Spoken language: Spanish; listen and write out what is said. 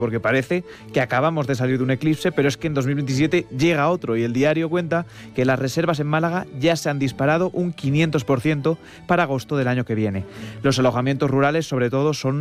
porque parece que acabamos de salir de un eclipse, pero es que en 2027 llega otro, y el diario cuenta que las reservas en Málaga ya se han disparado un 500% para agosto del año que viene. Los alojamientos rurales, sobre todo, son